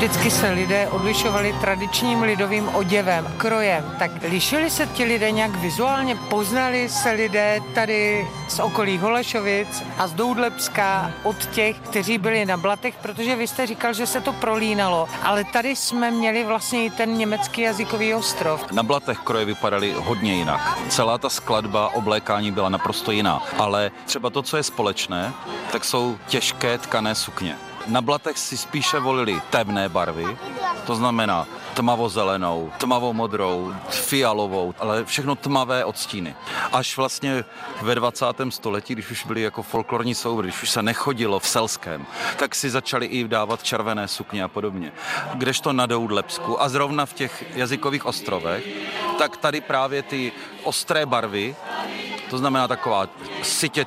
Vždycky se lidé odlišovali tradičním lidovým oděvem, krojem. Tak lišili se ti lidé nějak vizuálně? Poznali se lidé tady z okolí Holešovic a z Doudlebska od těch, kteří byli na Blatech, protože vy jste říkal, že se to prolínalo, ale tady jsme měli vlastně i ten německý jazykový ostrov. Na Blatech kroje vypadaly hodně jinak. Celá ta skladba oblékání byla naprosto jiná, ale třeba to, co je společné, tak jsou těžké tkané sukně. Na Blatech si spíše volili temné barvy, to znamená tmavozelenou, tmavomodrou, fialovou, ale všechno tmavé odstíny. Až vlastně ve 20. století, když už byly jako folklorní soubory, když už se nechodilo v selském, tak si začali i dávat červené sukně a podobně. Kdežto na Doudlebsku a zrovna v těch jazykových ostrovech, tak tady právě ty ostré barvy, to znamená taková sytě